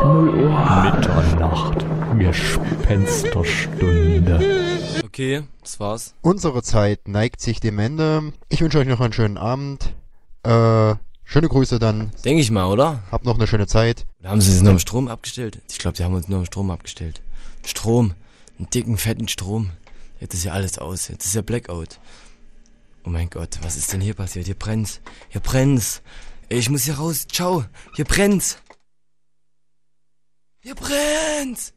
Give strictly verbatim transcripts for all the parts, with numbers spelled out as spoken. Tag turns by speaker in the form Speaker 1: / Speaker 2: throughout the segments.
Speaker 1: null Uhr Mitternacht, Gespensterstunde.
Speaker 2: Okay, das war's.
Speaker 3: Unsere Zeit neigt sich dem Ende. Ich wünsche euch noch einen schönen Abend. Äh, schöne Grüße dann.
Speaker 2: Denke ich mal, oder?
Speaker 3: Habt noch eine schöne Zeit.
Speaker 2: Oder haben sie es nur im Strom abgestellt? Ich glaube, die haben uns nur im Strom abgestellt. Strom. Einen dicken, fetten Strom. Jetzt ist ja alles aus. Jetzt ist ja Blackout. Oh mein Gott, was ist denn hier passiert? Hier brennt's. Hier brennt's. Ey, ich muss hier raus. Ciao. Hier brennt's. Hier brennt's.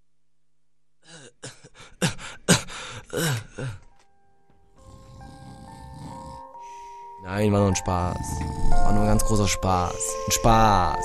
Speaker 2: Nein, war nur ein Spaß. War nur ein ganz großer Spaß. Ein Spaß.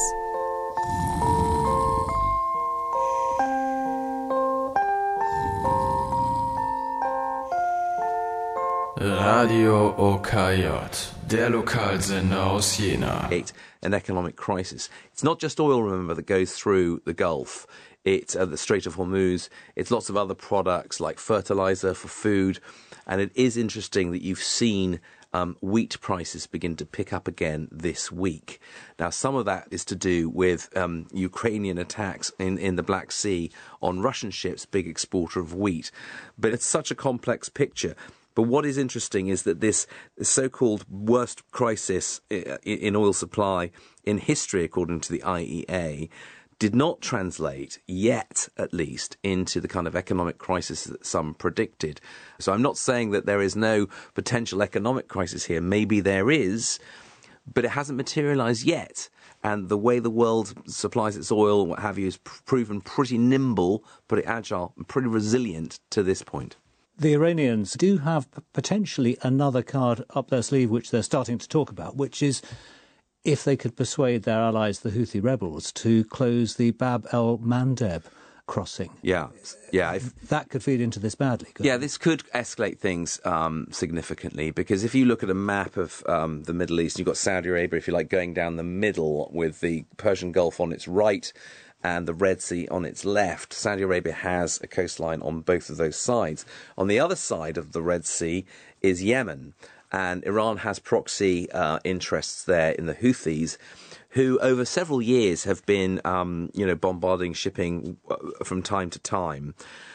Speaker 4: Radio O K J, der Lokalsender aus Jena.
Speaker 5: An economic crisis. It's not just oil, remember, that goes through the Gulf. It's uh, the Strait of Hormuz. It's lots of other products like fertilizer for food. And it is interesting that you've seen um, wheat prices begin to pick up again this week. Now, some of that is to do with um, Ukrainian attacks in, in the Black Sea on Russian ships, big exporter of wheat. But it's such a complex picture. But what is interesting is that this so-called worst crisis in oil supply in history, according to the I E A, did not translate yet, at least, into the kind of economic crisis that some predicted. So I'm not saying that there is no potential economic crisis here. Maybe there is, but it hasn't materialized yet. And the way the world supplies its oil and what have you is proven pretty nimble, pretty agile, and pretty resilient to this point.
Speaker 6: The Iranians do have potentially another card up their sleeve, which they're starting to talk about, which is if they could persuade their allies, the Houthi rebels, to close the Bab el-Mandeb crossing.
Speaker 5: Yeah, yeah. If,
Speaker 6: that could feed into this badly.
Speaker 5: Yeah,
Speaker 6: it?
Speaker 5: this could escalate things um, significantly, because if you look at a map of um, the Middle East, you've got Saudi Arabia, if you like, going down the middle with the Persian Gulf on its right and the Red Sea on its left. Saudi Arabia has a coastline on both of those sides. On the other side of the Red Sea is Yemen, and Iran has proxy uh, interests there in the Houthis, who over several years have been, um, you know, bombarding shipping from time to time.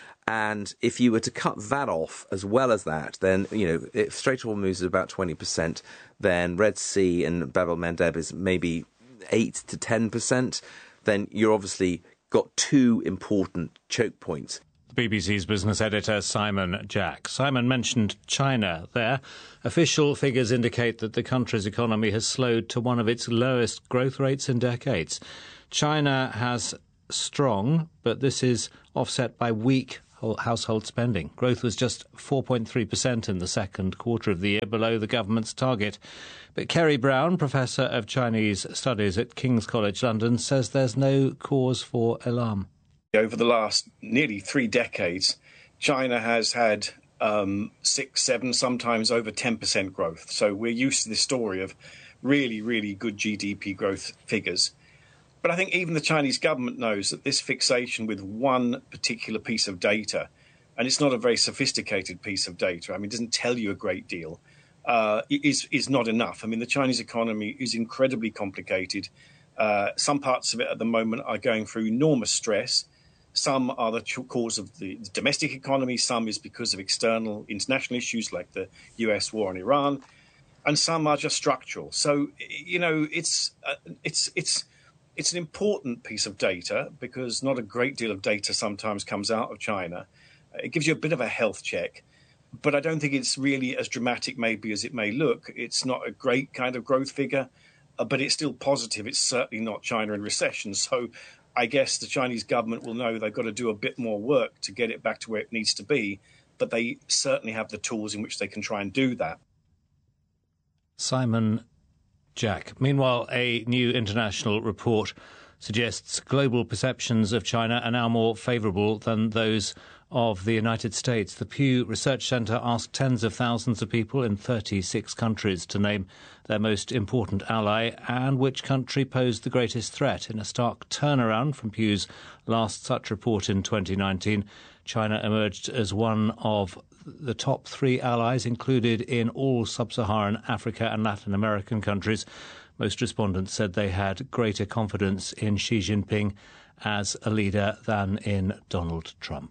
Speaker 5: And if you were to cut that off as well as that, then, you know, if Strait of Hormuz is about twenty percent, then Red Sea and Bab el-Mandeb is maybe eight to ten percent. Then you're obviously got two important choke points.
Speaker 6: B B C's business editor Simon Jack. Simon mentioned China there. Official figures indicate that the country's economy has slowed to one of its lowest growth rates in decades. China has strong, but this is offset by weak household spending. Growth was just four point three percent in the second quarter of the year, below the government's target. But Kerry Brown, Professor of Chinese Studies at King's College London, says there's no cause for alarm.
Speaker 7: Over the last nearly three decades, China has had um, six, seven, sometimes over ten percent growth. So we're used to this story of really, really good G D P growth figures. But I think even the Chinese government knows that this fixation with one particular piece of data, and it's not a very sophisticated piece of data, I mean, it doesn't tell you a great deal, uh, is, is not enough. I mean, the Chinese economy is incredibly complicated. Uh, some parts of it at the moment are going through enormous stress. Some are the cause of the domestic economy. Some is because of external international issues like the U S war on Iran. And some are just structural. So, you know, it's uh, it's it's... It's an important piece of data because not a great deal of data sometimes comes out of China. It gives you a bit of a health check, but I don't think it's really as dramatic maybe as it may look. It's not a great kind of growth figure, uh, but it's still positive. It's certainly not China in recession. So I guess the Chinese government will know they've got to do a bit more work to get it back to where it needs to be, but they certainly have the tools in which they can try and do that.
Speaker 6: Simon Jack. Meanwhile, a new international report suggests global perceptions of China are now more favourable than those of the United States. The Pew Research Centre asked tens of thousands of people in thirty-six countries to name their most important ally and which country posed the greatest threat. In a stark turnaround from Pew's last such report in twenty nineteen, China emerged as one of the top three allies included in all sub-Saharan Africa and Latin American countries. Most respondents said they had greater confidence in Xi Jinping as a leader than in Donald Trump.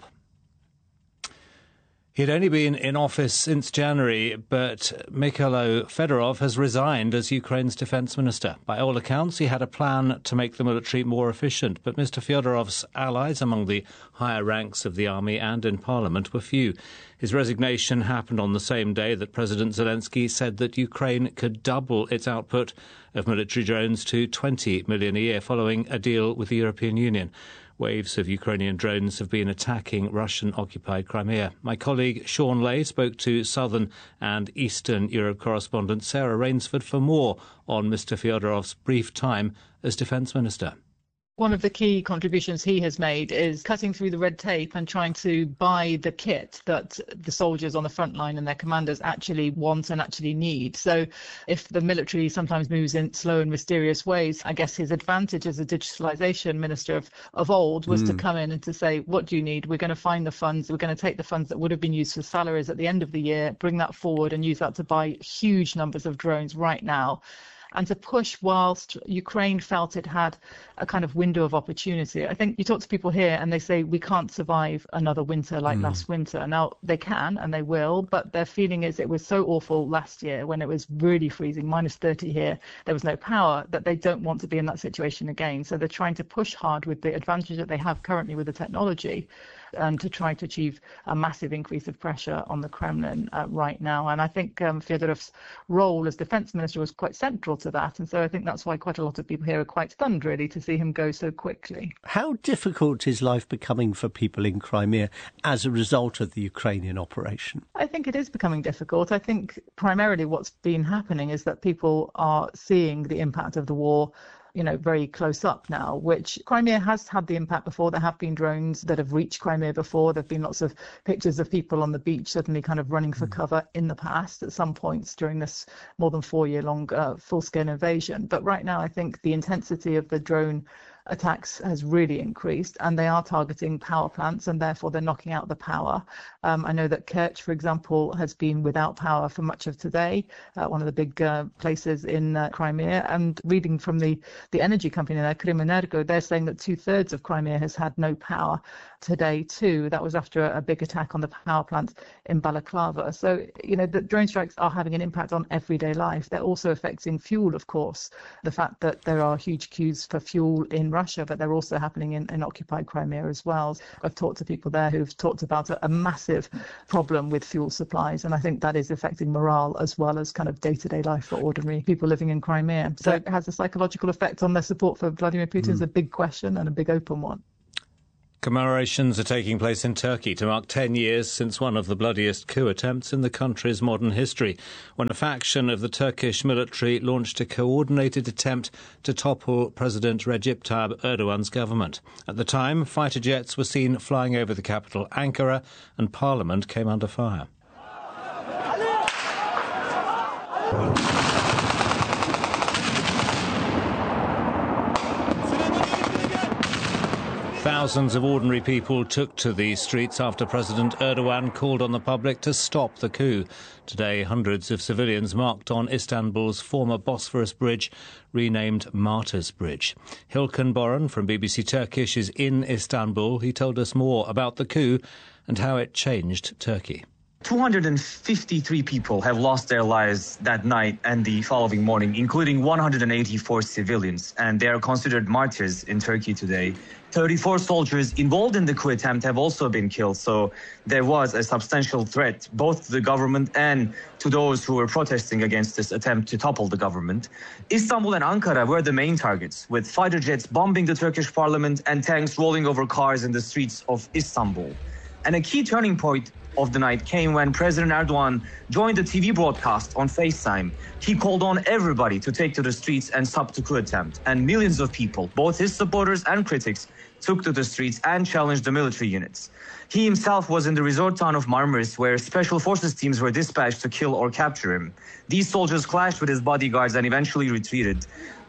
Speaker 6: He'd only been in office since January, but Mikhailo Fedorov has resigned as Ukraine's defence minister. By all accounts, he had a plan to make the military more efficient, but Mister Fyodorov's allies among the higher ranks of the army and in parliament were few. His resignation happened on the same day that President Zelensky said that Ukraine could double its output of military drones to twenty million a year following a deal with the European Union. Waves of Ukrainian drones have been attacking Russian-occupied Crimea. My colleague Sean Lay spoke to Southern and Eastern Europe correspondent Sarah Rainsford for more on Mister Fyodorov's brief time as Defence Minister.
Speaker 8: One of the key contributions he has made is cutting through the red tape and trying to buy the kit that the soldiers on the front line and their commanders actually want and actually need. So if the military sometimes moves in slow and mysterious ways, I guess his advantage as a digitalisation minister of, of old was mm. to come in and to say, what do you need? We're going to find the funds. We're going to take the funds that would have been used for salaries at the end of the year, bring that forward and use that to buy huge numbers of drones right now. And to push whilst Ukraine felt it had a kind of window of opportunity. I think you talk to people here and they say we can't survive another winter like mm. last winter. Now, they can and they will, but their feeling is it was so awful last year when it was really freezing, minus thirty here, there was no power, that they don't want to be in that situation again. So they're trying to push hard with the advantage that they have currently with the technology and to try to achieve a massive increase of pressure on the Kremlin uh, right now. And I think um, Fyodorov's role as defence minister was quite central to that. And so I think that's why quite a lot of people here are quite stunned, really, to see him go so quickly.
Speaker 9: How difficult is life becoming for people in Crimea as a result of the Ukrainian operation?
Speaker 8: I think it is becoming difficult. I think primarily what's been happening is that people are seeing the impact of the war you know, very close up now, which Crimea has had the impact before. There have been drones that have reached Crimea before. There have been lots of pictures of people on the beach suddenly kind of running for cover in the past at some points during this more than four year long uh, full scale invasion. But right now, I think the intensity of the drone attacks has really increased, and they are targeting power plants, and therefore they're knocking out the power. Um, I know that Kerch, for example, has been without power for much of today, uh, one of the big uh, places in uh, Crimea. And reading from the, the energy company there, Krymenergo, they're saying that two-thirds of Crimea has had no power today too. That was after a, a big attack on the power plant in Balaclava. So, you know, the drone strikes are having an impact on everyday life. They're also affecting fuel, of course. The fact that there are huge queues for fuel in Russia, but they're also happening in, in occupied Crimea as well. I've talked to people there who've talked about a, a massive problem with fuel supplies, and I think that is affecting morale as well as kind of day-to-day life for ordinary people living in Crimea. So it has a psychological effect on their support for Vladimir Putin. Is mm. a big question and a big open one.
Speaker 6: Commemorations are taking place in Turkey to mark ten years since one of the bloodiest coup attempts in the country's modern history, when a faction of the Turkish military launched a coordinated attempt to topple President Recep Tayyip Erdogan's government. At the time, fighter jets were seen flying over the capital, Ankara, and Parliament came under fire. Thousands of ordinary people took to these streets after President Erdogan called on the public to stop the coup. Today, hundreds of civilians marched on Istanbul's former Bosphorus Bridge, renamed Martyrs Bridge. Hilkan Boran from B B C Turkish is in Istanbul. He told us more about the coup and how it changed Turkey.
Speaker 10: two hundred fifty-three people have lost their lives that night and the following morning, including one hundred eighty-four civilians, and they are considered martyrs in Turkey today. thirty-four soldiers involved in the coup attempt have also been killed, so there was a substantial threat both to the government and to those who were protesting against this attempt to topple the government. Istanbul and Ankara were the main targets, with fighter jets bombing the Turkish parliament and tanks rolling over cars in the streets of Istanbul. And a key turning point of the night came when President Erdogan joined the T V broadcast on FaceTime. He called on everybody to take to the streets and stop the coup attempt. And millions of people, both his supporters and critics, took to the streets and challenged the military units. He himself was in the resort town of Marmaris, where special forces teams were dispatched to kill or capture him. These soldiers clashed with his bodyguards and eventually retreated.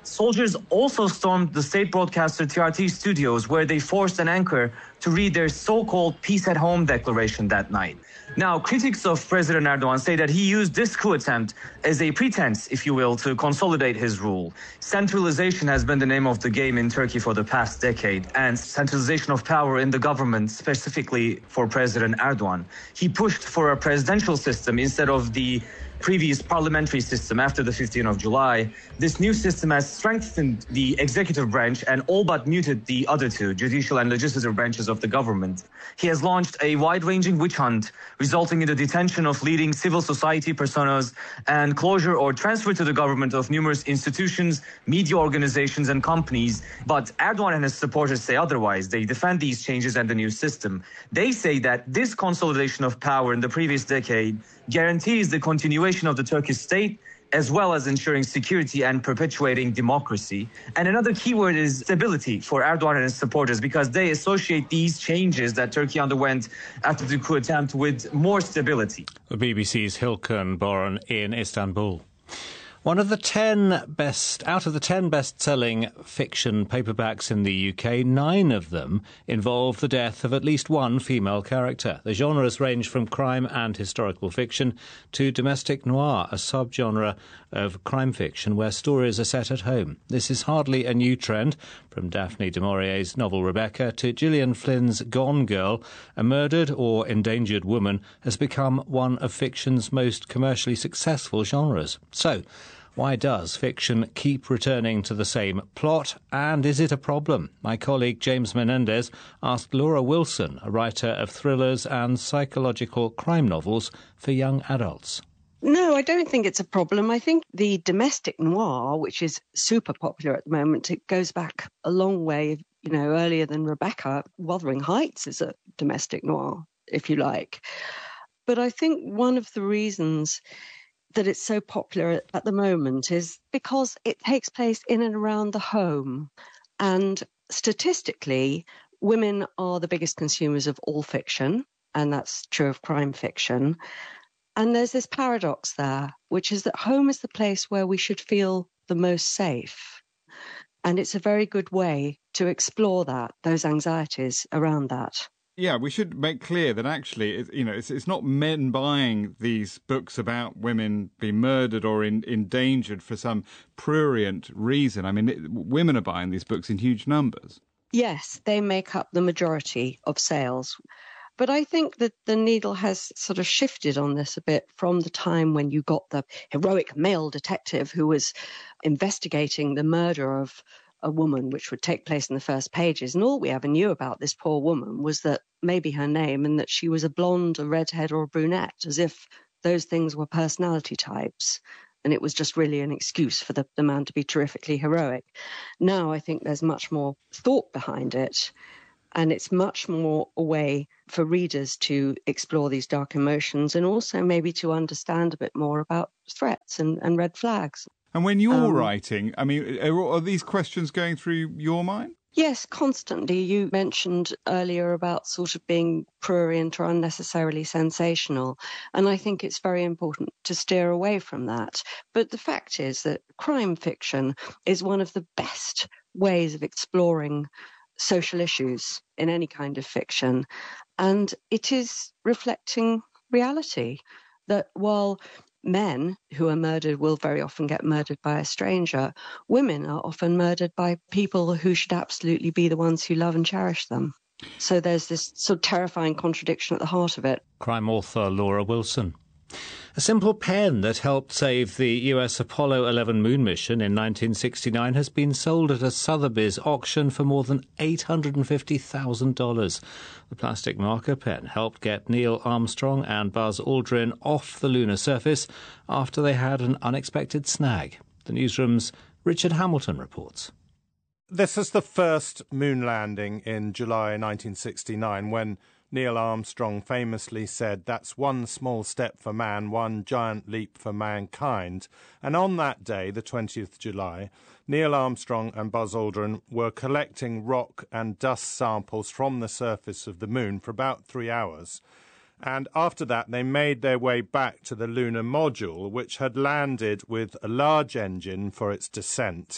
Speaker 10: Soldiers also stormed the state broadcaster T R T studios, where they forced an anchor to read their so-called peace at home declaration that night. Now, critics of President Erdogan say that he used this coup attempt as a pretense, if you will, to consolidate his rule. Centralization has been the name of the game in Turkey for the past decade, and centralization of power in the government, specifically for President Erdogan. He pushed for a presidential system instead of the previous parliamentary system after the fifteenth of July. This new system has strengthened the executive branch and all but muted the other two, judicial and legislative branches of the government. He has launched a wide-ranging witch hunt, resulting in the detention of leading civil society personas and closure or transfer to the government of numerous institutions, media organizations and companies. But Erdogan and his supporters say otherwise. They defend these changes and the new system. They say that this consolidation of power in the previous decade guarantees the continuation of the Turkish state, as well as ensuring security and perpetuating democracy. And another keyword is stability for Erdogan and his supporters, because they associate these changes that Turkey underwent after the coup attempt with more stability.
Speaker 6: The B B C's Hilkan Boran in Istanbul. One of the ten best, out of the ten best-selling fiction paperbacks in the U K, nine of them involve the death of at least one female character. The genres range from crime and historical fiction to domestic noir, a subgenre of crime fiction where stories are set at home. This is hardly a new trend, from Daphne du Maurier's novel Rebecca to Gillian Flynn's Gone Girl. A murdered or endangered woman has become one of fiction's most commercially successful genres. So, why does fiction keep returning to the same plot, and is it a problem? My colleague James Menendez asked Laura Wilson, a writer of thrillers and psychological crime novels for young adults.
Speaker 11: No, I don't think it's a problem. I think the domestic noir, which is super popular at the moment, it goes back a long way, you know, earlier than Rebecca. Wuthering Heights is a domestic noir, if you like. But I think one of the reasons that it's so popular at the moment is because it takes place in and around the home. And statistically, women are the biggest consumers of all fiction, and that's true of crime fiction. And there's this paradox there, which is that home is the place where we should feel the most safe. And it's a very good way to explore that, those anxieties around that.
Speaker 12: Yeah, we should make clear that actually, it, you know, it's, it's not men buying these books about women being murdered or in, endangered for some prurient reason. I mean, it, women are buying these books in huge numbers.
Speaker 11: Yes, they make up the majority of sales. But I think that the needle has sort of shifted on this a bit from the time when you got the heroic male detective who was investigating the murder of a woman, which would take place in the first pages. And all we ever knew about this poor woman was that maybe her name and that she was a blonde, a redhead or a brunette, as if those things were personality types. And it was just really an excuse for the, the man to be terrifically heroic. Now I think there's much more thought behind it. And it's much more a way for readers to explore these dark emotions and also maybe to understand a bit more about threats and, and red flags.
Speaker 12: And when you're
Speaker 11: um,
Speaker 12: writing, I mean, are, are these questions going through your mind?
Speaker 11: Yes, constantly. You mentioned earlier about sort of being prurient or unnecessarily sensational. And I think it's very important to steer away from that. But the fact is that crime fiction is one of the best ways of exploring social issues in any kind of fiction. And it is reflecting reality that while men who are murdered will very often get murdered by a stranger, women are often murdered by people who should absolutely be the ones who love and cherish them. So there's this sort of terrifying contradiction at the heart of it.
Speaker 6: Crime author Laura Wilson. A simple pen that helped save the U S Apollo eleven moon mission in nineteen sixty-nine has been sold at a Sotheby's auction for more than eight hundred fifty thousand dollars. The plastic marker pen helped get Neil Armstrong and Buzz Aldrin off the lunar surface after they had an unexpected snag. The newsroom's Richard Hamilton reports.
Speaker 13: This is the first moon landing in July nineteen sixty-nine, when Neil Armstrong famously said, "That's one small step for man, one giant leap for mankind." And on that day, the twentieth of July, Neil Armstrong and Buzz Aldrin were collecting rock and dust samples from the surface of the moon for about three hours. And after that, they made their way back to the lunar module, which had landed with a large engine for its descent.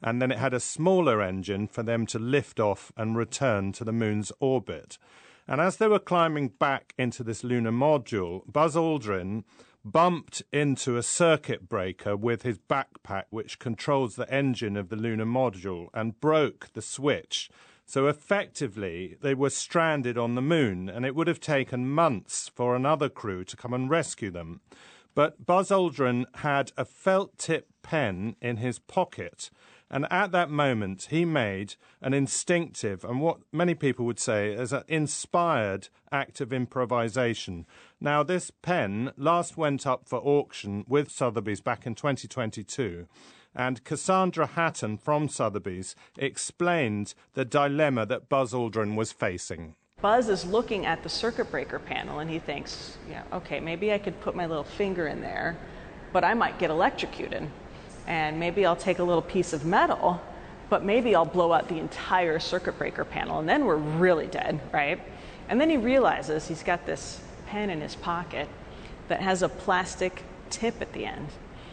Speaker 13: and then it had a smaller engine for them to lift off and return to the moon's orbit. And as they were climbing back into this lunar module, Buzz Aldrin bumped into a circuit breaker with his backpack, which controls the engine of the lunar module, and broke the switch. So effectively, they were stranded on the moon, and it would have taken months for another crew to come and rescue them. But Buzz Aldrin had a felt-tip pen in his pocket, and at that moment he made an instinctive, and what many people would say is an inspired act of improvisation. Now, this pen last went up for auction with Sotheby's back in twenty twenty-two, and Cassandra Hatton from Sotheby's explained the dilemma that Buzz Aldrin was facing.
Speaker 14: Buzz is looking at the circuit breaker panel and he thinks, yeah, okay, maybe I could put my little finger in there, but I might get electrocuted. And maybe I'll take a little piece of metal, but maybe I'll blow out the entire circuit breaker panel, and then we're really dead, right? And then he realizes he's got this pen in his pocket that has a plastic tip at the end.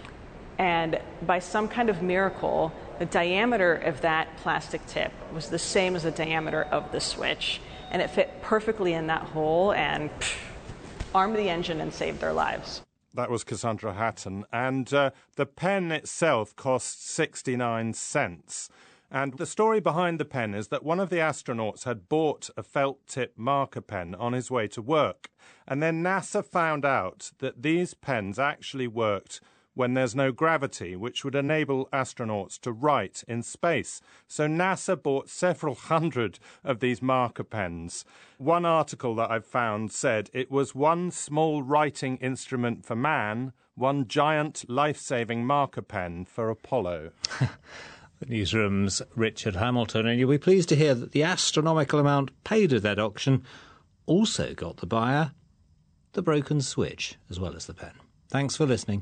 Speaker 14: And by some kind of miracle, the diameter of that plastic tip was the same as the diameter of the switch, and it fit perfectly in that hole and pff, armed the engine and saved their lives.
Speaker 13: That was Cassandra Hatton, and uh, the pen itself cost sixty-nine cents. And the story behind the pen is that one of the astronauts had bought a felt-tip marker pen on his way to work, and then NASA found out that these pens actually worked when there's no gravity, which would enable astronauts to write in space. So NASA bought several hundred of these marker pens. One article that I've found said it was one small writing instrument for man, one giant life-saving marker pen for Apollo.
Speaker 6: The newsroom's Richard Hamilton, and you'll be pleased to hear that the astronomical amount paid at that auction also got the buyer the broken switch as well as the pen. Thanks for listening.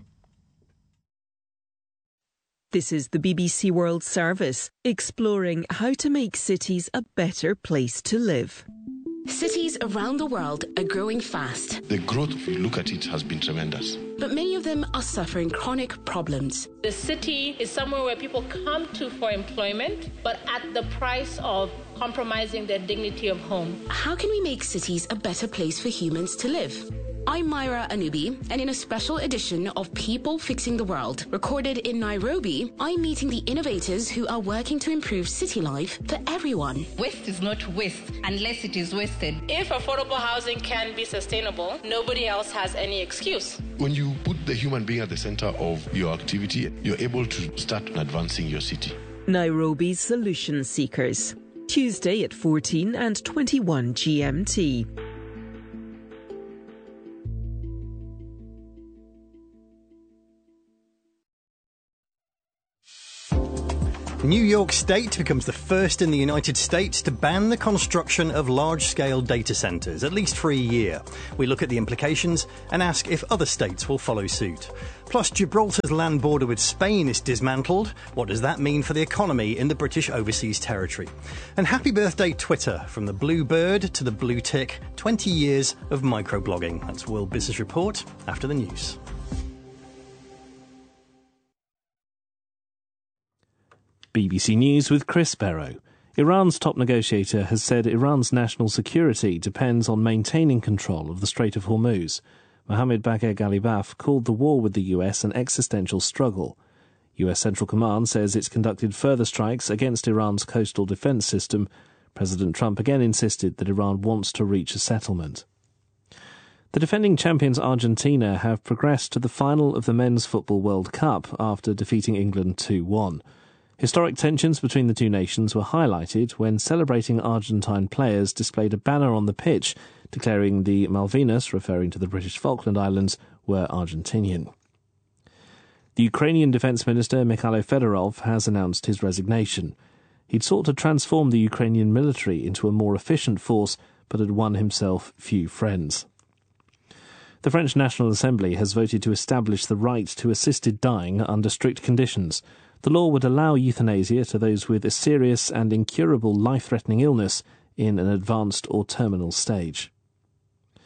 Speaker 15: This is the B B C World Service, exploring how to make cities a better place to live.
Speaker 16: Cities around the world are growing fast.
Speaker 17: The growth, if you look at it, has been tremendous.
Speaker 16: But many of them are suffering chronic problems.
Speaker 18: The city is somewhere where people come to for employment, but at the price of compromising their dignity of home.
Speaker 16: How can we make cities a better place for humans to live? I'm Myra Anubi, and in a special edition of People Fixing the World, recorded in Nairobi, I'm meeting the innovators who are working to improve city life for everyone.
Speaker 19: Waste is not waste unless it is wasted.
Speaker 18: If affordable housing can be sustainable, nobody else has any excuse.
Speaker 17: When you put the human being at the center of your activity, you're able to start advancing your city.
Speaker 15: Nairobi's Solution Seekers, Tuesday at fourteen and twenty-one G M T.
Speaker 20: New York State becomes the first in the United States to ban the construction of large-scale data centers, at least for a year. We look at the implications and ask if other states will follow suit. Plus, Gibraltar's land border with Spain is dismantled. What does that mean for the economy in the British Overseas Territory? And happy birthday, Twitter, from the blue bird to the blue tick, twenty years of microblogging. That's World Business Report after the news.
Speaker 21: B B C News with Chris Barrow. Iran's top negotiator has said Iran's national security depends on maintaining control of the Strait of Hormuz. Mohammed Bagher Ghalibaf called the war with the U S an existential struggle. U S Central Command says it's conducted further strikes against Iran's coastal defense system. President Trump again insisted that Iran wants to reach a settlement. The defending champions Argentina have progressed to the final of the Men's Football World Cup after defeating England two one. Historic tensions between the two nations were highlighted when celebrating Argentine players displayed a banner on the pitch declaring the Malvinas, referring to the British Falkland Islands, were Argentinian. The Ukrainian Defence Minister Mikhailo Fedorov has announced his resignation. He'd sought to transform the Ukrainian military into a more efficient force, but had won himself few friends. The French National Assembly has voted to establish the right to assisted dying under strict conditions. The law would allow euthanasia to those with a serious and incurable life-threatening illness in an advanced or terminal stage.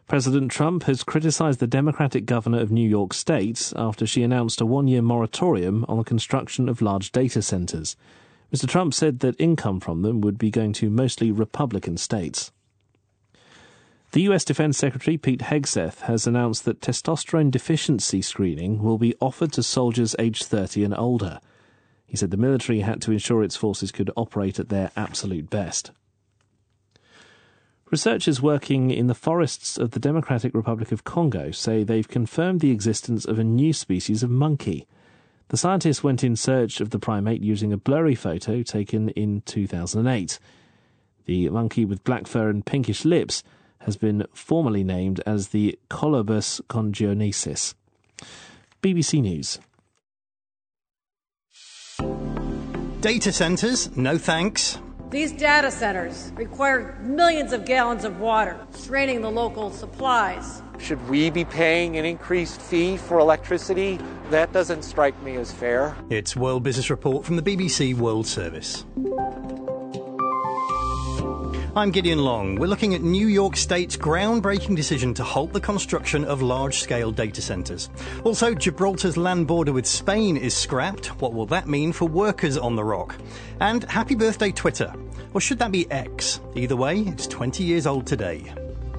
Speaker 21: President Trump has criticised the Democratic governor of New York State after she announced a one-year moratorium on the construction of large data centres. Mister Trump said that income from them would be going to mostly Republican states. The U S Defense Secretary Pete Hegseth has announced that testosterone deficiency screening will be offered to soldiers aged thirty and older. He said the military had to ensure its forces could operate at their absolute best. Researchers working in the forests of the Democratic Republic of Congo say they've confirmed the existence of a new species of monkey. The scientists went in search of the primate using a blurry photo taken in two thousand eight. The monkey with black fur and pinkish lips has been formally named as the Colobus congonesis. B B C News.
Speaker 20: Data centres, no thanks.
Speaker 1: These data centers require millions of gallons of water, straining the local supplies.
Speaker 22: Should we be paying an increased fee for electricity? That doesn't strike me as fair.
Speaker 20: It's World Business Report from the B B C World Service. I'm Gideon Long. We're looking at New York State's groundbreaking decision to halt the construction of large-scale data centres. Also, Gibraltar's land border with Spain is scrapped. What will that mean for workers on the rock? And happy birthday, Twitter. Or should that be X? Either way, it's twenty years old today.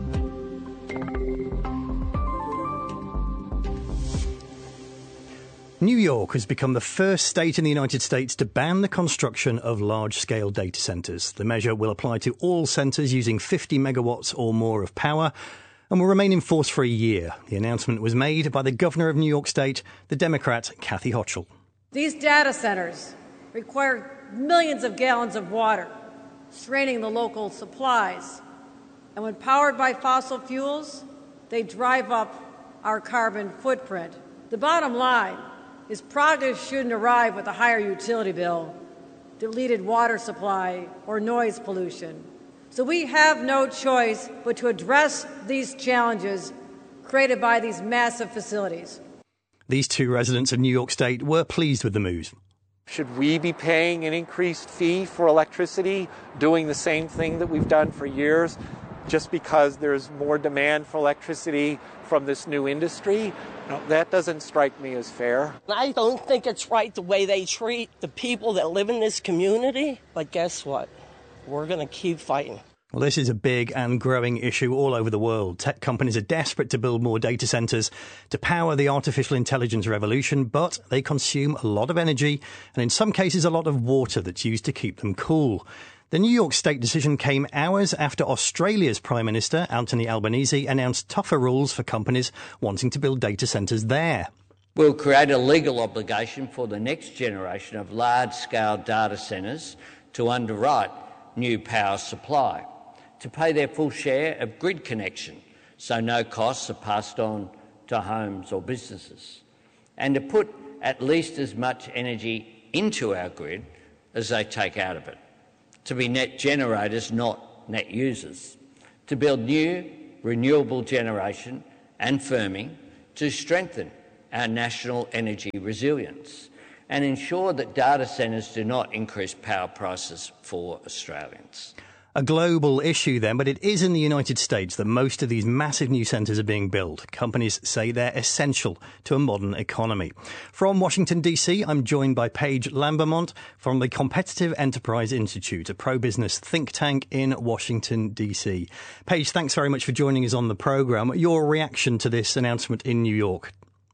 Speaker 20: New York has become the first state in the United States to ban the construction of large-scale data centres. The measure will apply to all centres using fifty megawatts or more of power and will remain in force for a year. The announcement was made by the Governor of New York State, the Democrat Kathy Hochul.
Speaker 1: These data centers require millions of gallons of water, straining the local supplies. And when powered by fossil fuels, they drive up our carbon footprint. The bottom line is progress shouldn't arrive with a higher utility bill, depleted water supply, or noise pollution. So we have no choice but to address these challenges created by these massive facilities.
Speaker 20: These two residents of New York State were pleased with the move.
Speaker 22: Should we be paying an increased fee for electricity, doing the same thing that we've done for years, just because there's more demand for electricity from this new industry? No, that doesn't strike me as fair.
Speaker 23: I don't think it's right the way they treat the people that live in this community. But guess what? We're going to keep fighting.
Speaker 20: Well, this is a big and growing issue all over the world. Tech companies are desperate to build more data centres to power the artificial intelligence revolution, but they consume a lot of energy and in some cases a lot of water that's used to keep them cool. The New York State decision came hours after Australia's Prime Minister, Anthony Albanese, announced tougher rules for companies wanting to build data centres there.
Speaker 24: We'll create a legal obligation for the next generation of large-scale data centres to underwrite new power supply, to pay their full share of grid connection so no costs are passed on to homes or businesses, and to put at least as much energy into our grid as they take out of it, to be net generators, not net users, to build new renewable generation and firming to strengthen our national energy resilience and ensure that data centres do not increase power prices for Australians.
Speaker 20: A global issue then, but it is in the United States that most of these massive new centres are being built. Companies say they're essential to a modern economy. From Washington, D C, I'm joined by Paige Lambermont from the Competitive Enterprise Institute, a pro-business think tank in Washington, D C. Paige, thanks very much for joining us on the programme. Your reaction to this announcement in New York?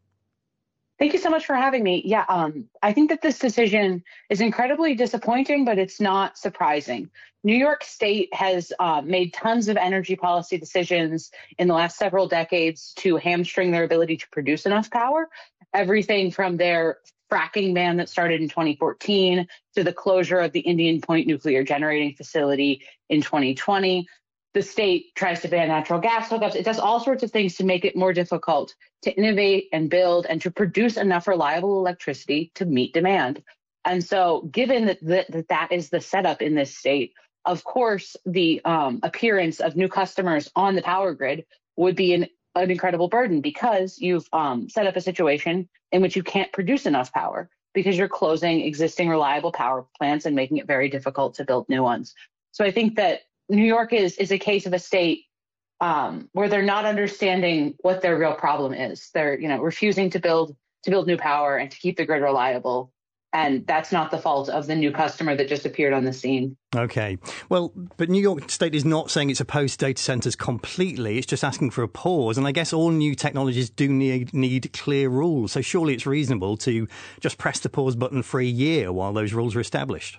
Speaker 25: Thank you so much for having me. Yeah, um, I think that this decision is incredibly disappointing, but it's not surprising. New York State has uh, made tons of energy policy decisions in the last several decades to hamstring their ability to produce enough power. Everything from their fracking ban that started in twenty fourteen to the closure of the Indian Point nuclear generating facility in twenty twenty. The state tries to ban natural gas hookups. It does all sorts of things to make it more difficult to innovate and build and to produce enough reliable electricity to meet demand. And so given that that, that is the setup in this state, of course, the um, appearance of new customers on the power grid would be an, an incredible burden because you've um, set up a situation in which you can't produce enough power because you're closing existing reliable power plants and making it very difficult to build new ones. So I think that New York is is a case of a state um, where they're not understanding what their real problem is. They're, you know, refusing to build to build new power and to keep the grid reliable. And that's not the fault of the new customer that just appeared on the scene.
Speaker 20: OK. Well, but New York State is not saying it's opposed to data centres completely. It's just asking for a pause. And I guess all new technologies do need, need clear rules. So surely it's reasonable to just press the pause button for a year while those rules are established.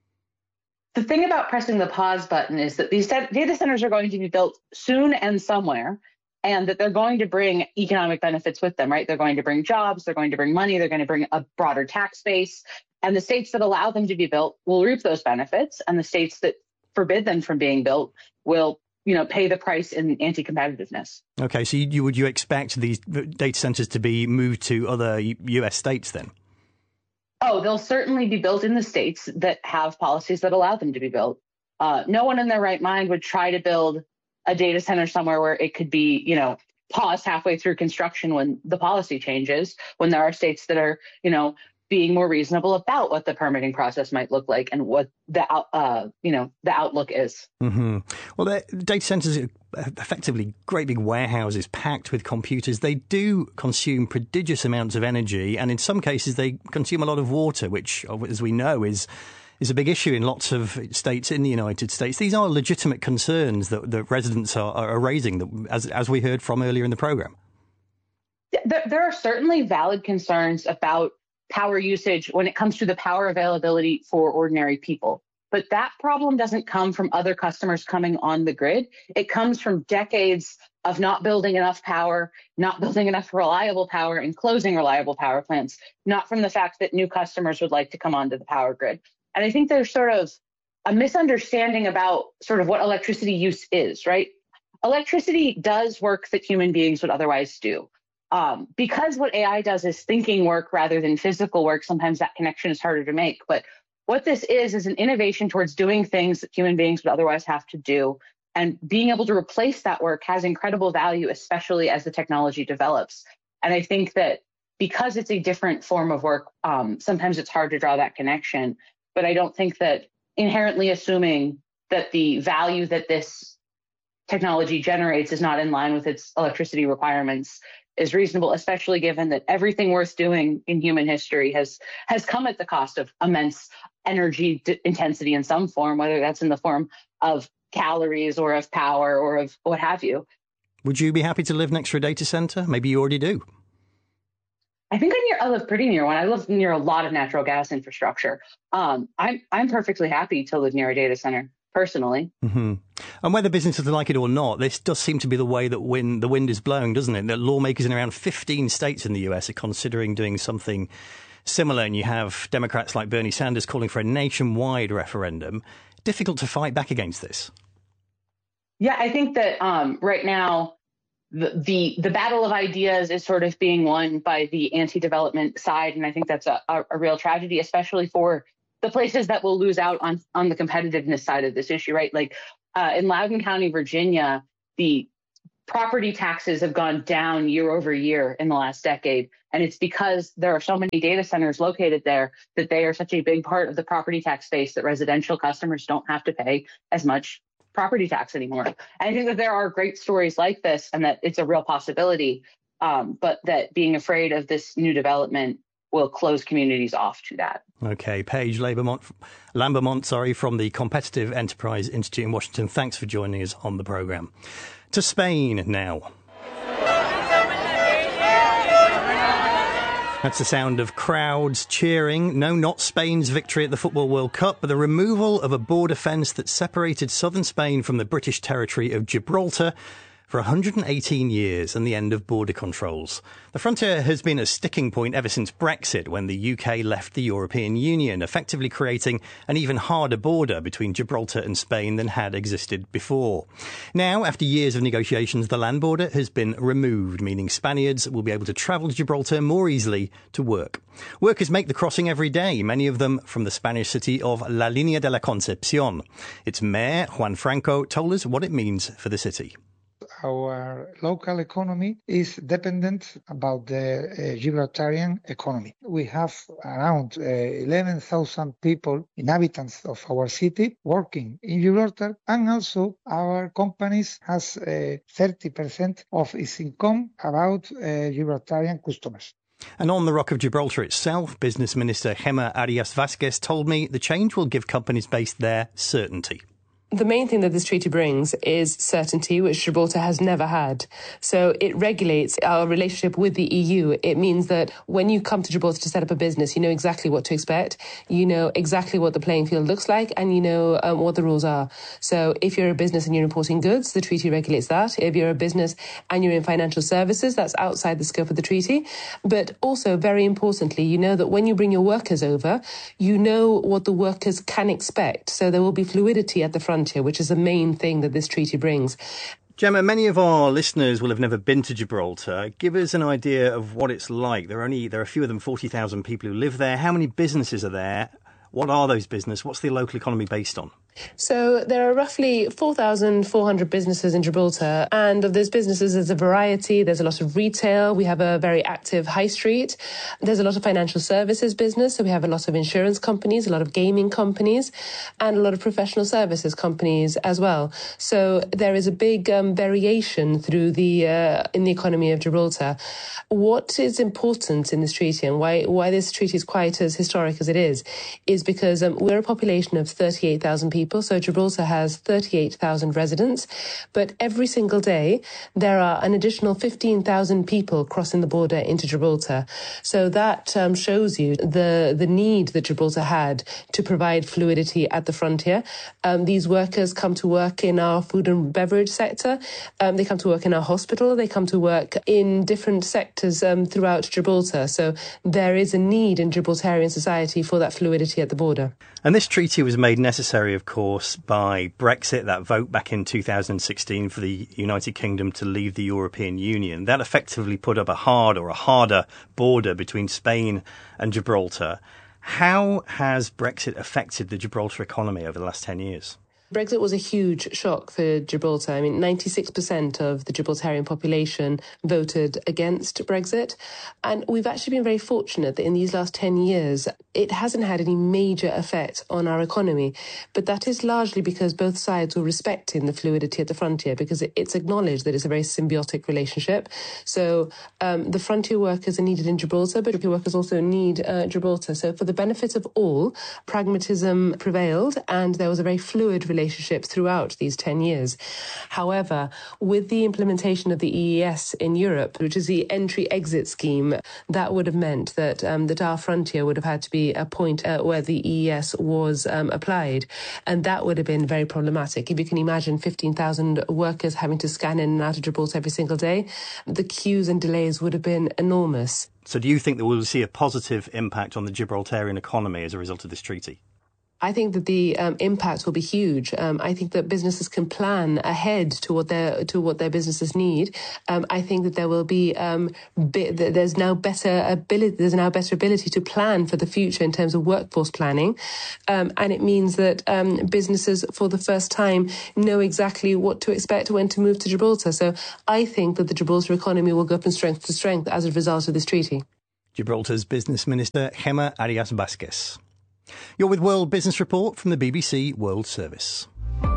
Speaker 25: The thing about pressing the pause button is that these data centers are going to be built soon and somewhere, and that they're going to bring economic benefits with them, right? They're going to bring jobs, they're going to bring money, they're going to bring a broader tax base. And the states that allow them to be built will reap those benefits, and the states that forbid them from being built will, you know, pay the price in anti-competitiveness. OK, so you, would you expect these data centers to be moved to other U S states then? Oh, they'll certainly be built in the states that have policies that allow them to be built. Uh, no one in their right mind would try to build a data center somewhere where it could be, you know, paused halfway through construction when the policy changes, when there are states that are, you know, being more reasonable about what the permitting process might look like and what the, uh, you know, the outlook is. Mm-hmm. Well, the data centers are effectively great big warehouses packed with computers. They do consume prodigious amounts of energy, and in some cases they consume a lot of water, which, as we know, is is a big issue in lots of states in the United States. These are legitimate concerns that the residents are, are raising, as, as we heard from earlier in the programme. There, there are certainly valid concerns about power usage when it comes to the power availability for ordinary people. But that problem doesn't come from other customers coming on the grid. It comes from decades of not building enough power, not building enough reliable power, and closing reliable power plants, not from the fact that new customers would like to come onto the power grid. And I think there's sort of a misunderstanding about sort of what electricity use is, right? Electricity does work that human beings would otherwise do. Um, because what A I does is thinking work rather than physical work, sometimes that connection is harder to make. But what this is, is an innovation towards doing things that human beings would otherwise have to do. And being able to replace that work has incredible value, especially as the technology develops. And I think that because it's a different form of work, um, sometimes it's hard to draw that connection. But I don't think that inherently assuming that the value that this technology generates is not in line with its electricity requirements is reasonable, especially given that everything worth doing in human history has has come at the cost of immense energy d- intensity in some form, whether that's in the form of calories or of power or of what have you. Would you be happy to live next to a data center? Maybe you already do. I think I, near, I live pretty near one. I live near a lot of natural gas infrastructure. Um, I'm I'm perfectly happy to live near a data center, personally. Mm-hmm. And whether businesses like it or not, this does seem to be the way that wind, the wind is blowing, doesn't it? That lawmakers in around fifteen states in the U S are considering doing something similar. And you have Democrats like Bernie Sanders calling for a nationwide referendum. Difficult to fight back against this. Yeah, I think that um, right now, The, the the battle of ideas is sort of being won by the anti-development side, and I think that's a, a, a real tragedy, especially for the places that will lose out on, on the competitiveness side of this issue, right? Like uh, in Loudoun County, Virginia, the property taxes have gone down year over year in the last decade, and it's because there are so many data centers located there that they are such a big part of the property tax base that residential customers don't have to pay as much property tax anymore. And I think that there are great stories like this and that it's a real possibility, um, but that being afraid of this new development will close communities off to that. OK, Paige Lambermont, Lambermont, sorry, from the Competitive Enterprise Institute in Washington. Thanks for joining us on the programme. To Spain now. That's the sound of crowds cheering. No, not Spain's victory at the Football World Cup, but the removal of a border fence that separated southern Spain from the British territory of Gibraltar for one hundred eighteen years and the end of border controls. The frontier has been a sticking point ever since Brexit, when the U K left the European Union, effectively creating an even harder border between Gibraltar and Spain than had existed before. Now, after years of negotiations, the land border has been removed, meaning Spaniards will be able to travel to Gibraltar more easily to work. Workers make the crossing every day, many of them from the Spanish city of La Línea de la Concepción. Its mayor, Juan Franco, told us what it means for the city.
Speaker 2: our local economy is dependent about the uh, Gibraltarian economy. We have around uh, eleven thousand people, inhabitants of our city, working in Gibraltar, and also our companies has uh, thirty percent of its income about uh, Gibraltarian customers.
Speaker 20: And on the Rock of Gibraltar itself, Business Minister Gemma Arias Vázquez told me the change will give companies based there certainty.
Speaker 3: The main thing that this treaty brings is certainty, which Gibraltar has never had. So it regulates our relationship with the E U. It means that when you come to Gibraltar to set up a business, you know exactly what to expect, you know exactly what the playing field looks like, and you know um, what the rules are. So if you're a business and you're importing goods, the treaty regulates that. If you're a business and you're in financial services, that's outside the scope of the treaty. But also, very importantly, you know that when you bring your workers over, you know what the workers can expect. So there will be fluidity at the front, which is the main thing that this treaty brings.
Speaker 20: Gemma, many of our listeners will have never been to Gibraltar. Give us an idea of what it's like. There are only there are a few of them, forty thousand people who live there. How many businesses are there? What are those businesses? What's the local economy based on?
Speaker 3: So there are roughly four thousand four hundred businesses in Gibraltar, and of those businesses there's a variety. There's a lot of retail. We have a very active high street. There's a lot of financial services business, so we have a lot of insurance companies, a lot of gaming companies, and a lot of professional services companies as well. So there is a big um, variation through the uh, in the economy of Gibraltar. What is important in this treaty, and why why this treaty is quite as historic as it is, is because um, we're a population of thirty-eight thousand people. So Gibraltar has thirty-eight thousand residents, but every single day there are an additional fifteen thousand people crossing the border into Gibraltar. So that um, shows you the, the need that Gibraltar had to provide fluidity at the frontier. Um, these workers come to work in our food and beverage sector. Um, they come to work in our hospital. They come to work in different sectors um, throughout Gibraltar. So there is a need in Gibraltarian society for that fluidity at the border.
Speaker 20: And this treaty was made necessary, of course, by Brexit, that vote back in two thousand sixteen for the United Kingdom to leave the European Union. That effectively put up a hard or a harder border between Spain and Gibraltar. How has Brexit affected the Gibraltar economy over the last ten years?
Speaker 3: Brexit was a huge shock for Gibraltar. I mean, ninety-six percent of the Gibraltarian population voted against Brexit. And we've actually been very fortunate that in these last ten years, it hasn't had any major effect on our economy. But that is largely because both sides were respecting the fluidity at the frontier, because it's acknowledged that it's a very symbiotic relationship. So um, the frontier workers are needed in Gibraltar, but frontier workers also need uh, Gibraltar. So for the benefit of all, pragmatism prevailed, and there was a very fluid relationship relationship throughout these ten years. However, with the implementation of the E E S in Europe, which is the entry-exit scheme, that would have meant that um, that our frontier would have had to be a point uh, where the E E S was um, applied, and that would have been very problematic. If you can imagine fifteen thousand workers having to scan in and out of Gibraltar every single day, the queues and delays would have been enormous.
Speaker 20: So do you think that we'll see a positive impact on the Gibraltarian economy as a result of this treaty?
Speaker 3: I think that the um, impact will be huge. Um, I think that businesses can plan ahead to what their to what their businesses need. Um, I think that there will be um, bi- there's now better ability there's now better ability to plan for the future in terms of workforce planning, um, and it means that um, businesses for the first time know exactly what to expect when to move to Gibraltar. So I think that the Gibraltar economy will go from strength to strength as a result of this treaty.
Speaker 20: Gibraltar's Business Minister Gemma Arias Vázquez. You're with World Business Report from the B B C World Service.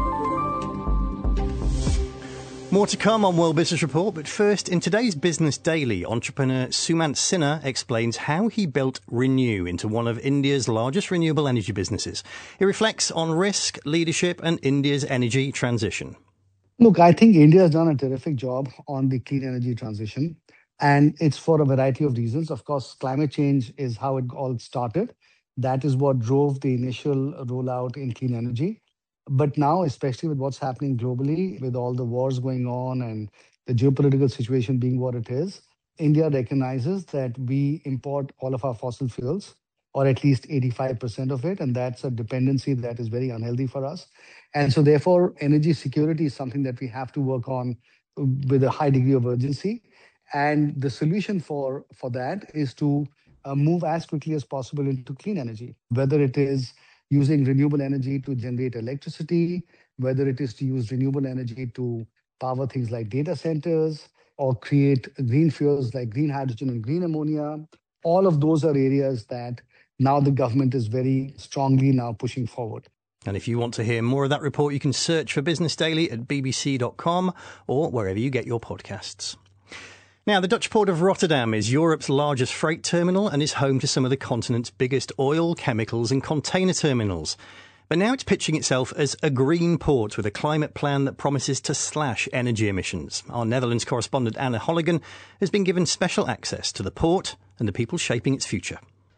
Speaker 20: More to come on World Business Report, but first, in today's Business Daily, entrepreneur Sumant Sinha explains how he built Renew into one of India's largest renewable energy businesses. He reflects on risk, leadership and India's energy transition.
Speaker 4: Look, I think India has done a terrific job on the clean energy transition, and it's for a variety of reasons. Of course, climate change is how it all started. That is what drove the initial rollout in clean energy. But now, especially with what's happening globally, with all the wars going on and the geopolitical situation being what it is, India recognizes that we import all of our fossil fuels, or at least eighty-five percent of it, and that's a dependency that is very unhealthy for us. And so therefore, energy security is something that we have to work on with a high degree of urgency. And the solution for, for that is to Uh, move as quickly as possible into clean energy, whether it is using renewable energy to generate electricity, whether it is to use renewable energy to power things like data centers or create green fuels like green hydrogen and green ammonia. All of those are areas that now the government is very strongly now pushing forward.
Speaker 20: And if you want to hear more of that report, you can search for Business Daily at b b c dot com or wherever you get your podcasts. Now, the Dutch port of Rotterdam is Europe's largest freight terminal and is home to some of the continent's biggest oil, chemicals and container terminals. But now it's pitching itself as a green port with a climate plan that promises to slash energy emissions. Our Netherlands correspondent Anna Holligan has been given special access to the port and the people shaping its future.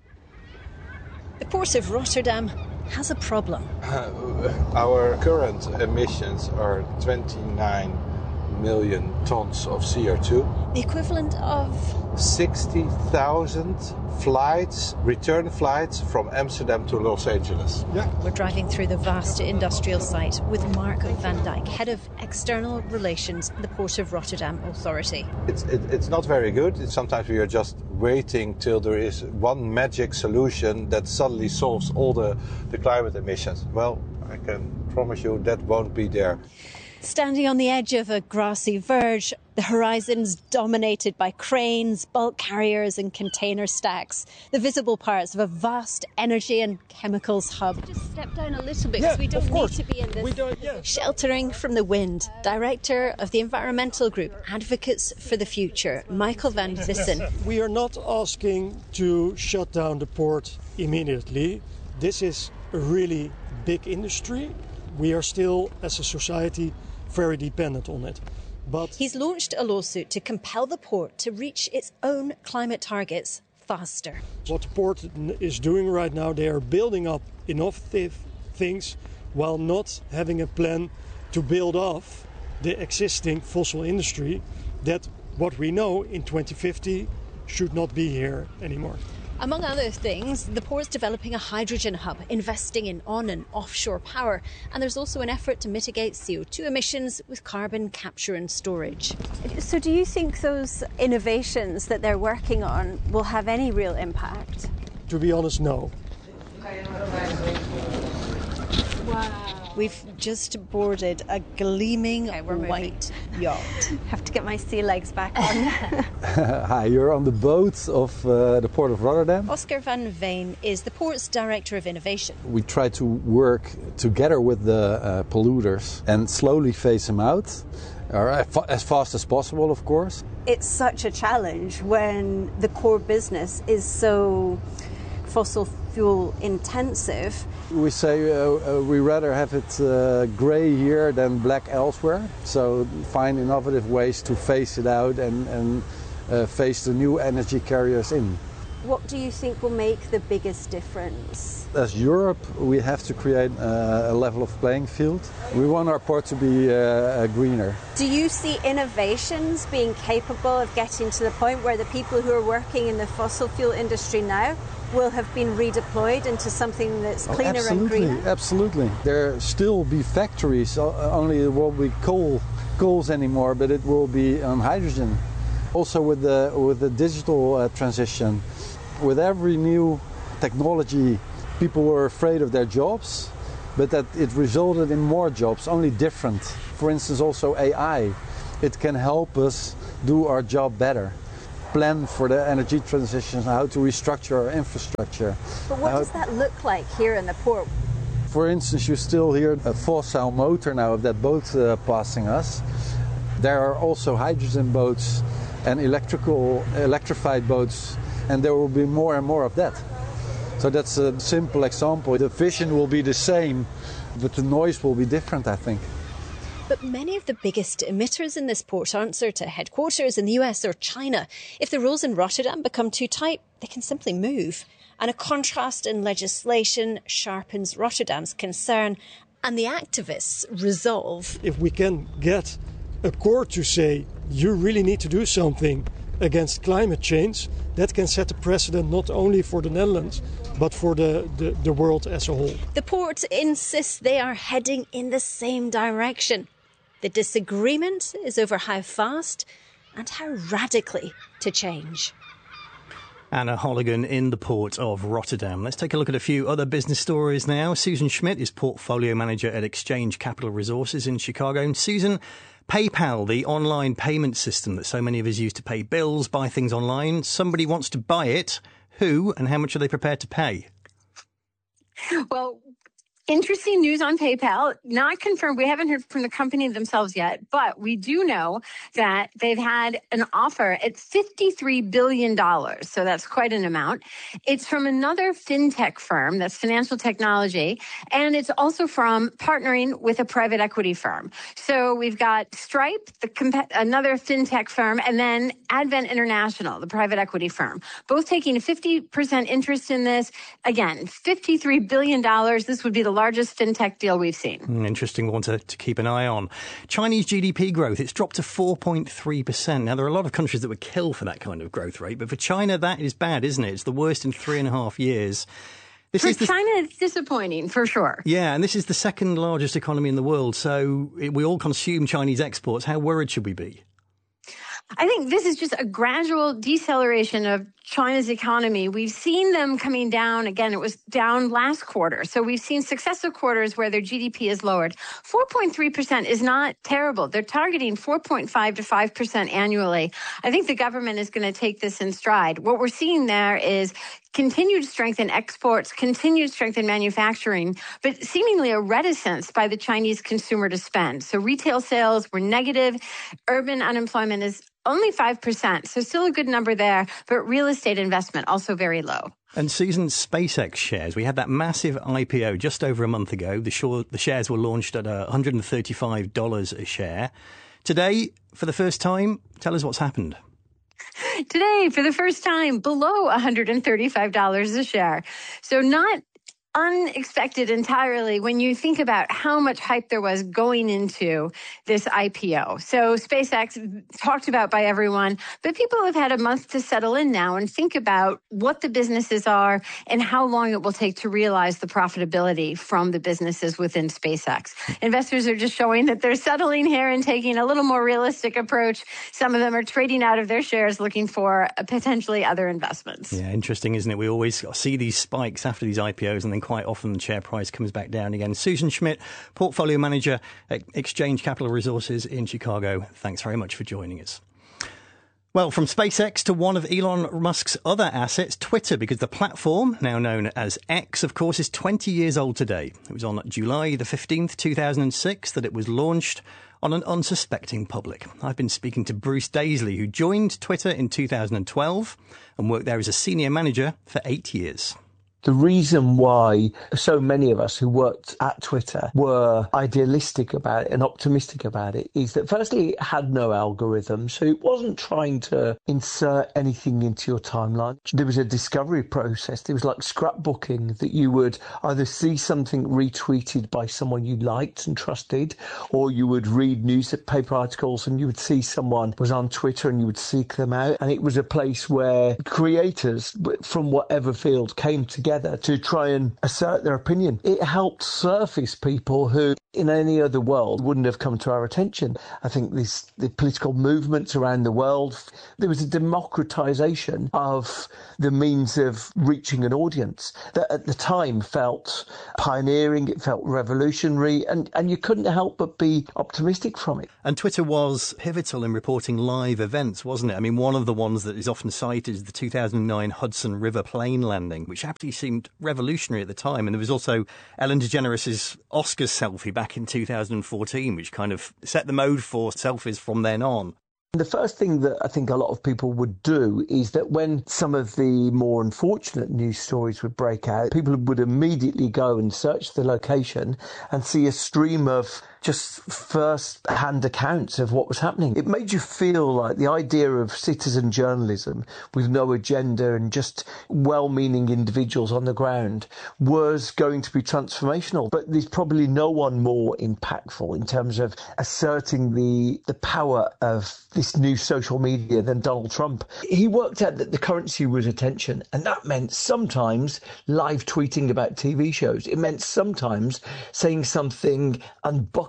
Speaker 5: The port of Rotterdam has a problem.
Speaker 7: Uh, our current emissions are twenty-nine million tons of C O two.
Speaker 5: The equivalent of
Speaker 7: sixty thousand flights, return flights from Amsterdam to Los Angeles.
Speaker 5: Yeah. We're driving through the vast industrial site with Mark van Dijk, head of external relations at the Port of Rotterdam Authority.
Speaker 7: It's, it, it's not very good. It's sometimes we are just waiting till there is one magic solution that suddenly solves all the, the climate emissions. Well, I can promise you that won't be there.
Speaker 5: Standing on the edge of a grassy verge, the horizon's dominated by cranes, bulk carriers and container stacks, the visible parts of a vast energy and chemicals hub. Just step down a little bit because yeah, we don't need to be in this. Yeah. Sheltering from the wind, director of the environmental group Advocates for the Future, Michael van Vissen.
Speaker 8: We are not asking to shut down the port immediately. This is a really big industry. We are still, as a society, very dependent on it. But
Speaker 5: he's launched a lawsuit to compel the port to reach its own climate targets faster.
Speaker 8: What the port is doing right now, they are building up innovative things while not having a plan to build off the existing fossil industry that, what we know, in twenty fifty should not be here anymore.
Speaker 5: Among other things, the port's developing a hydrogen hub, investing in on- and offshore power. And there's also an effort to mitigate C O two emissions with carbon capture and storage. So do you think those innovations that they're working on will have any real impact?
Speaker 8: To be honest, no.
Speaker 5: Wow. We've just boarded a gleaming okay, white yacht. Have to get my sea legs back on.
Speaker 9: Hi, you're on the boat of uh, the Port of Rotterdam.
Speaker 5: Oscar van Veen is the port's Director of Innovation.
Speaker 9: We try to work together with the uh, polluters and slowly phase them out, or as fast as possible, of course.
Speaker 5: It's such a challenge when the core business is so fossil fuel intensive.
Speaker 9: We say uh, uh, we rather have it uh, grey here than black elsewhere. So find innovative ways to phase it out and, and uh, phase the new energy carriers in.
Speaker 5: What do you think will make the biggest difference?
Speaker 9: As Europe, we have to create uh, a level of playing field. We want our port to be uh, greener.
Speaker 5: Do you see innovations being capable of getting to the point where the people who are working in the fossil fuel industry now will have been redeployed into something that's cleaner
Speaker 9: oh,
Speaker 5: and greener?
Speaker 9: Absolutely. There still be factories, only it won't be coal, coals anymore, but it will be um, hydrogen. Also with the, with the digital uh, transition, with every new technology, people were afraid of their jobs, but that it resulted in more jobs, only different. For instance, also A I. It can help us do our job better. Plan for the energy transition, how to restructure our infrastructure.
Speaker 5: But what
Speaker 9: how
Speaker 5: does that look like here in the port?
Speaker 9: For instance, you still hear a fossil motor now of that boat uh, passing us. There are also hydrogen boats and electrical, electrified boats, and there will be more and more of that. So that's a simple example. The vision will be the same, but the noise will be different, I think.
Speaker 5: But many of the biggest emitters in this port answer to headquarters in the U S or China. If the rules in Rotterdam become too tight, they can simply move. And a contrast in legislation sharpens Rotterdam's concern and the activists' resolve.
Speaker 8: If we can get a court to say, you really need to do something against climate change, that can set a precedent not only for the Netherlands, but for the, the, the world as a whole.
Speaker 5: The port insists they are heading in the same direction. The disagreement is over how fast and how radically to change.
Speaker 20: Anna Holligan in the port of Rotterdam. Let's take a look at a few other business stories now. Susan Schmidt is portfolio manager at Exchange Capital Resources in Chicago. And Susan, PayPal, the online payment system that so many of us use to pay bills, buy things online, somebody wants to buy it. Who and how much are they prepared to pay?
Speaker 10: Well, interesting news on PayPal. Not confirmed. We haven't heard from the company themselves yet, but we do know that they've had an offer at fifty-three billion dollars. So that's quite an amount. It's from another fintech firm, that's financial technology, and it's also from partnering with a private equity firm. So we've got Stripe, the comp- another fintech firm, and then Advent International, the private equity firm, both taking a fifty percent interest in this. Again, fifty-three billion dollars. This would be the largest fintech deal we've seen.
Speaker 20: Mm, interesting one to, to keep an eye on. Chinese G D P growth, it's dropped to four point three percent. Now, there are a lot of countries that would kill for that kind of growth rate, but for China, that is bad, isn't it? It's the worst in three and a half years. This
Speaker 10: for
Speaker 20: is the...
Speaker 10: China, it's disappointing, for sure.
Speaker 20: Yeah, and this is the second largest economy in the world, so we all consume Chinese exports. How worried should we be?
Speaker 10: I think this is just a gradual deceleration of China's economy. We've seen them coming down. Again, it was down last quarter. So we've seen successive quarters where their G D P is lowered. four point three percent is not terrible. They're targeting four point five to five percent annually. I think the government is going to take this in stride. What we're seeing there is continued strength in exports, continued strength in manufacturing, but seemingly a reticence by the Chinese consumer to spend. So retail sales were negative. Urban unemployment is only five percent. So still a good number there, but real estate investment also very low.
Speaker 20: And Susan, SpaceX shares, we had that massive I P O just over a month ago. The, short, the shares were launched at one hundred thirty-five dollars a share. Today, for the first time, tell us what's happened.
Speaker 10: Today, for the first time, below one hundred thirty-five dollars a share. So not unexpected entirely when you think about how much hype there was going into this I P O. So SpaceX, talked about by everyone, but people have had a month to settle in now and think about what the businesses are and how long it will take to realize the profitability from the businesses within SpaceX. Investors are just showing that they're settling here and taking a little more realistic approach. Some of them are trading out of their shares looking for potentially other investments.
Speaker 20: Yeah, interesting, isn't it? We always see these spikes after these I P Os and then quite often the share price comes back down again. Susan Schmidt, portfolio manager at Exchange Capital Resources in Chicago. Thanks very much for joining us. Well, from SpaceX to one of Elon Musk's other assets, Twitter, because the platform, now known as X, of course, is twenty years old today. It was on July the fifteenth, two thousand six, that it was launched on an unsuspecting public. I've been speaking to Bruce Daisley, who joined Twitter in two thousand twelve and worked there as a senior manager for eight years.
Speaker 11: The reason why so many of us who worked at Twitter were idealistic about it and optimistic about it is that firstly, it had no algorithm, so it wasn't trying to insert anything into your timeline. There was a discovery process. There was like scrapbooking, that you would either see something retweeted by someone you liked and trusted, or you would read newspaper articles and you would see someone was on Twitter and you would seek them out. And it was a place where creators from whatever field came together to try and assert their opinion. It helped surface people who in any other world wouldn't have come to our attention. I think this, the political movements around the world, there was a democratization of the means of reaching an audience that at the time felt pioneering, it felt revolutionary, and, and you couldn't help but be optimistic from it.
Speaker 20: And Twitter was pivotal in reporting live events, wasn't it? I mean, one of the ones that is often cited is the two thousand nine Hudson River plane landing, which actually seemed revolutionary at the time. And there was also Ellen DeGeneres' Oscars selfie back in two thousand fourteen, which kind of set the mode for selfies from then on.
Speaker 11: The first thing that I think a lot of people would do is that when some of the more unfortunate news stories would break out, people would immediately go and search the location and see a stream of just first-hand accounts of what was happening. It made you feel like the idea of citizen journalism with no agenda and just well-meaning individuals on the ground was going to be transformational. But there's probably no one more impactful in terms of asserting the, the power of this new social media than Donald Trump. He worked out that the currency was attention, and that meant sometimes live tweeting about T V shows. It meant sometimes saying something unbuckling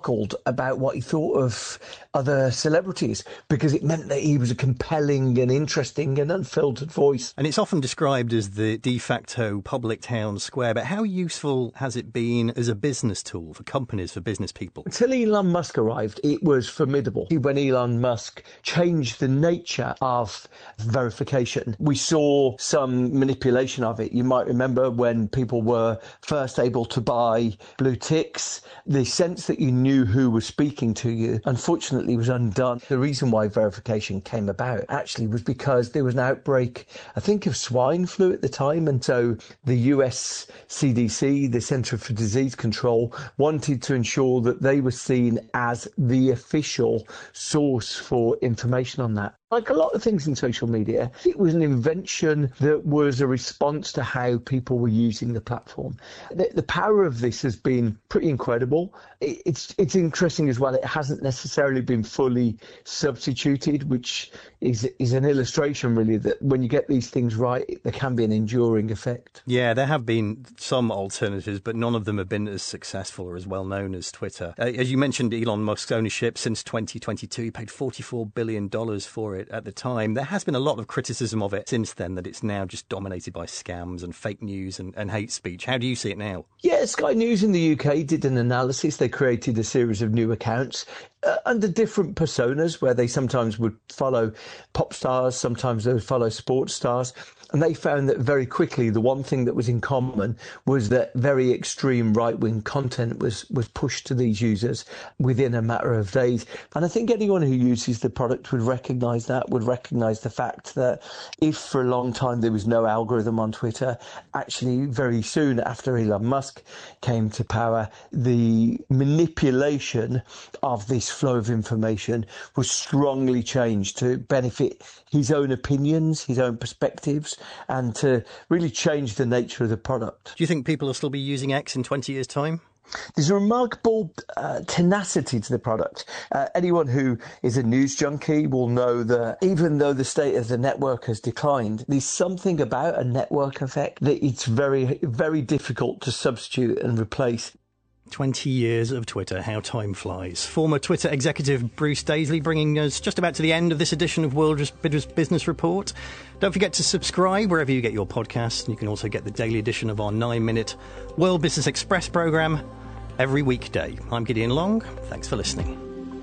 Speaker 11: sparkled about what he thought of other celebrities, because it meant that he was a compelling and interesting and unfiltered voice.
Speaker 20: And it's often described as the de facto public town square, but how useful has it been as a business tool for companies, for business people?
Speaker 11: Until Elon Musk arrived, it was formidable. When Elon Musk changed the nature of verification, we saw some manipulation of it. You might remember when people were first able to buy blue ticks, the sense that you knew who was speaking to you, unfortunately, was undone. The reason why verification came about actually was because there was an outbreak, I think, of swine flu at the time, and so the U S C D C, the Centre for Disease Control, wanted to ensure that they were seen as the official source for information on that. Like a lot of things in social media, it was an invention that was a response to how people were using the platform. The, the power of this has been pretty incredible. It, it's it's interesting as well. It hasn't necessarily been fully substituted, which is is an illustration really that when you get these things right, there can be an enduring effect.
Speaker 20: Yeah, there have been some alternatives, but none of them have been as successful or as well known as Twitter. Uh, as you mentioned, Elon Musk's ownership since twenty twenty-two, he paid forty-four billion dollars for it at the time. There has been a lot of criticism of it since then, that it's now just dominated by scams and fake news and, and hate speech. How do you see it now?
Speaker 11: Yeah, Sky News in the U K did an analysis. They created a series of new accounts uh, under different personas, where they sometimes would follow pop stars, sometimes they would follow sports stars. And they found that very quickly the one thing that was in common was that very extreme right-wing content was, was pushed to these users within a matter of days. And I think anyone who uses the product would recognise that, would recognise the fact that if for a long time there was no algorithm on Twitter, actually very soon after Elon Musk came to power, the manipulation of this flow of information was strongly changed to benefit his own opinions, his own perspectives, and to really change the nature of the product.
Speaker 20: Do you think people will still be using X in twenty years' time?
Speaker 11: There's a remarkable uh, tenacity to the product. Uh, anyone who is a news junkie will know that even though the state of the network has declined, there's something about a network effect that it's very, very difficult to substitute and replace.
Speaker 20: twenty years of Twitter, how time flies. Former Twitter executive Bruce Daisley bringing us just about to the end of this edition of World Business Report. Don't forget to subscribe wherever you get your podcasts. You can also get the daily edition of our nine-minute World Business Express programme every weekday. I'm Gideon Long. Thanks for listening.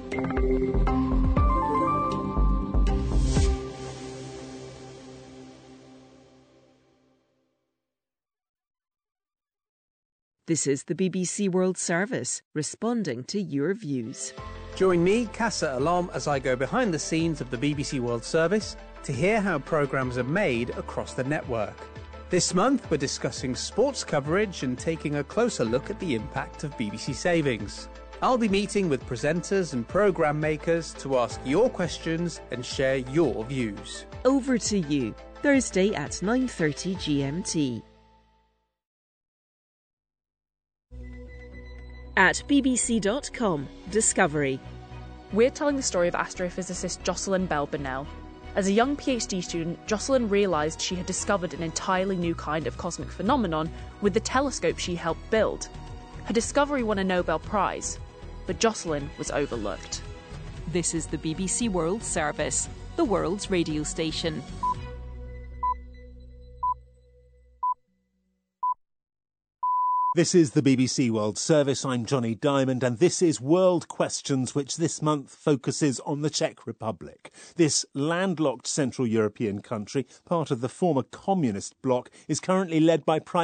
Speaker 15: This is the B B C World Service, responding to your views.
Speaker 6: Join me, Casa Alom, as I go behind the scenes of the B B C World Service to hear how programmes are made across the network. This month, we're discussing sports coverage and taking a closer look at the impact of B B C Savings. I'll be meeting with presenters and programme makers to ask your questions and share your views.
Speaker 15: Over to you, Thursday at nine thirty G M T. At B B C dot com, Discovery.
Speaker 12: We're telling the story of astrophysicist Jocelyn Bell Burnell. As a young PhD student, Jocelyn realised she had discovered an entirely new kind of cosmic phenomenon with the telescope she helped build. Her discovery won a Nobel Prize, but Jocelyn was overlooked.
Speaker 15: This is the B B C World Service, the world's radio station.
Speaker 13: This is the B B C World Service. I'm Johnny Diamond, and this is World Questions, which this month focuses on the Czech Republic. This landlocked Central European country, part of the former communist bloc, is currently led by Prime